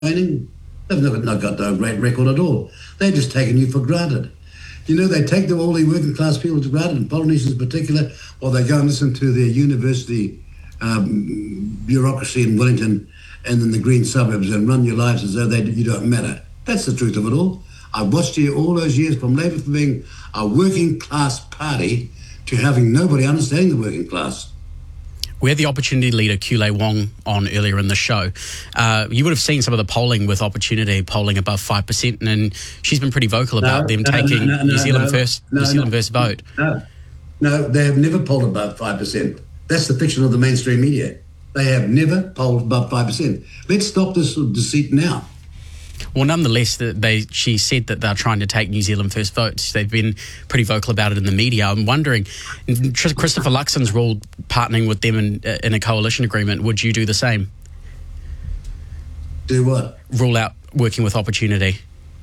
training. They've not got no great record at all. They've just taken you for granted. You know, they take all the working class people for granted, and Polynesians in particular, or they go and listen to their university bureaucracy in Wellington and in the green suburbs and run your lives as though you don't matter. That's the truth of it all. I've watched you all those years from Labour from being a working class party to having nobody understanding the working class. We had the Opportunity leader, Kule Wong, on earlier in the show. You would have seen some of the polling with Opportunity polling above 5%, and she's been pretty vocal about them taking New Zealand First vote. No, they have never polled above 5%. That's the fiction of the mainstream media. They have never polled above 5%. Let's stop this deceit now. Well, nonetheless, she said that they're trying to take New Zealand First votes. They've been pretty vocal about it in the media. I'm wondering, Christopher Luxon's ruled partnering with them in a coalition agreement. Would you do the same? Do what? Rule out working with Opportunity.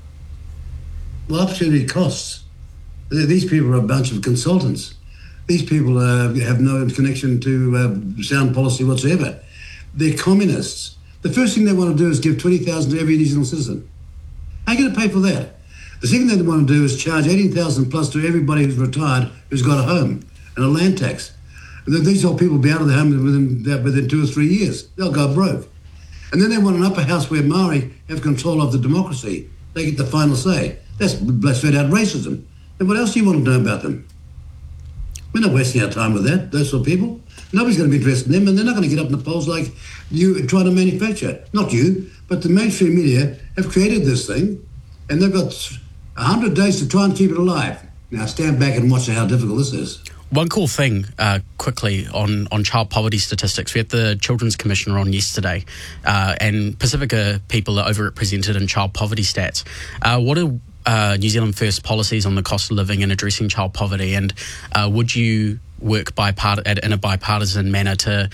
Well, Opportunity costs. These people are a bunch of consultants. These people have no connection to sound policy whatsoever. They're communists. The first thing they want to do is give 20,000 to every New Zealand citizen. How are you going to pay for that? The second thing they want to do is charge 18,000 plus to everybody who's retired who's got a home and a land tax. These old people will be out of the home within 2 or 3 years. They'll go broke. And then they want an upper house where Maori have control of the democracy. They get the final say. That's flat out racism. And what else do you want to know about them? We're not wasting our time with that, those sort of people. Nobody's going to be interested in them, and they're not going to get up in the polls like you trying to manufacture. Not you, but the mainstream media have created this thing, and they've got 100 days to try and keep it alive. Now stand back and watch how difficult this is. One cool thing, quickly, on child poverty statistics. We had the Children's Commissioner on yesterday, and Pacifica people are overrepresented in child poverty stats. What are New Zealand First policies on the cost of living and addressing child poverty, and would you work in a bipartisan manner to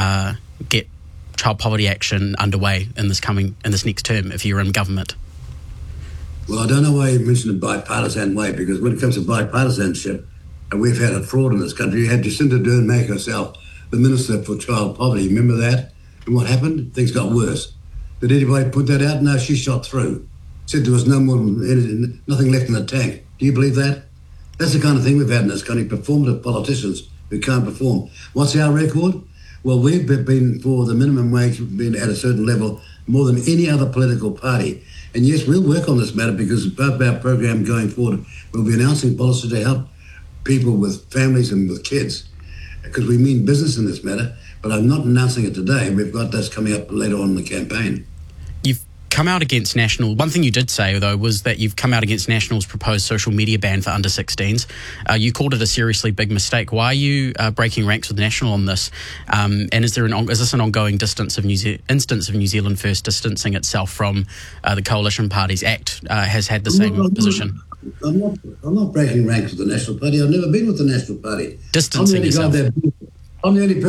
get child poverty action underway in this next term if you're in government? Well, I don't know why you mentioned a bipartisan way, because when it comes to bipartisanship, we've had a fraud in this country. You had Jacinda Ardern make herself the Minister for Child Poverty. Remember that? And what happened? Things got worse. Did anybody put that out? No, she shot through. Said there was nothing left in the tank. Do you believe that? That's the kind of thing we've had in this country, performative politicians who can't perform. What's our record? Well, we've been for the minimum wage, we've been at a certain level more than any other political party. And yes, we'll work on this matter, because part of our program going forward, we'll be announcing policy to help people with families and with kids, because we mean business in this matter, but I'm not announcing it today. We've got this coming up later on in the campaign. You've come out against National. One thing you did say, though, was that you've come out against National's proposed social media ban for under-16s. You called it a seriously big mistake. Why are you breaking ranks with National on this? And is this an ongoing instance of New Zealand First distancing itself from the coalition parties? ACT has had the same position. I'm not breaking ranks with the National Party. I've never been with the National Party. Distancing yourself. I'm the only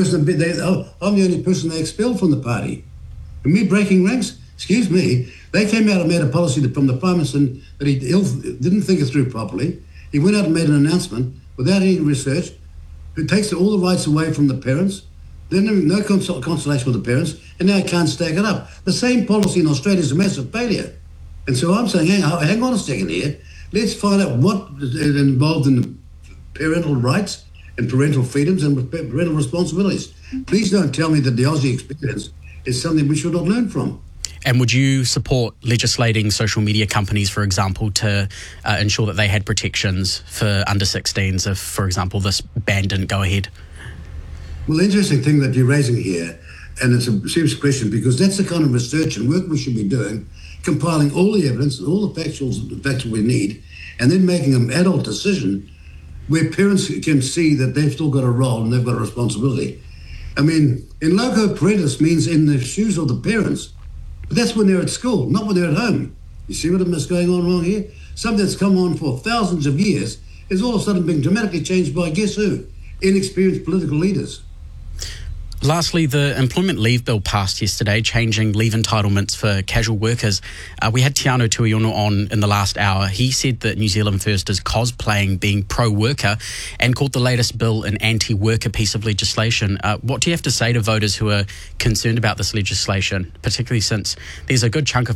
person they expelled from the party. And me breaking ranks? Excuse me. They came out and made a policy from the Prime Minister that he didn't think it through properly. He went out and made an announcement without any research, who takes all the rights away from the parents. Then no consultation with the parents, and now he can't stack it up. The same policy in Australia is a massive failure. And so I'm saying, hang on a second here. Let's find out what is involved in parental rights and parental freedoms and parental responsibilities. Please don't tell me that the Aussie experience is something we should not learn from. And would you support legislating social media companies, for example, to ensure that they had protections for under-16s if, for example, this ban didn't go ahead? Well, the interesting thing that you're raising here, and it's a serious question, because that's the kind of research and work we should be doing, compiling all the evidence and all the facts we need, and then making an adult decision where parents can see that they've still got a role and they've got a responsibility. I mean, in loco parentis means in the shoes of the parents. But that's when they're at school, not when they're at home. You see what's going on wrong here? Something that's come on for thousands of years is all of a sudden being dramatically changed by, guess who? Inexperienced political leaders. Lastly, the employment leave bill passed yesterday, changing leave entitlements for casual workers. We had Tiano Tuiono on in the last hour. He said that New Zealand First is cosplaying being pro-worker and called the latest bill an anti-worker piece of legislation. What do you have to say to voters who are concerned about this legislation, particularly since there's a good chunk of